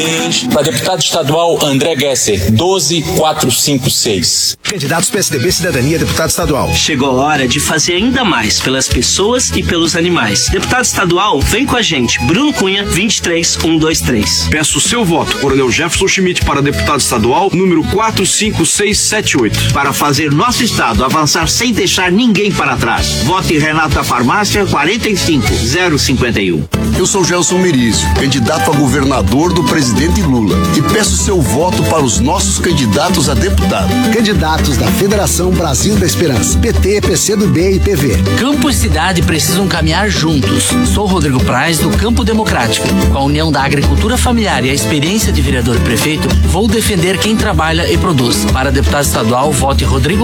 Para deputado estadual André Gesser, 12456. Candidatos PSDB Cidadania, deputado estadual. Chegou a hora de fazer ainda mais pelas pessoas e pelos animais. Deputado estadual, vem com a gente. Bruno Cunha, 23123. Peço o seu voto, Coronel Jefferson Schmidt, para deputado estadual, número 45678. Para fazer nosso estado avançar sem deixar ninguém para trás. Vote Renato da Farmácia, 45051. Eu sou Gelson Merizio, candidato a governador do presidente Lula, e peço seu voto para os nossos candidatos a deputado. Candidatos da Federação Brasil da Esperança, PT, PCdoB e PV. Campo e cidade precisam caminhar juntos. Sou Rodrigo Praz, do Campo Democrático. Com a união da agricultura familiar e a experiência de vereador e prefeito, vou defender quem trabalha e produz. Para deputado estadual, vote Rodrigo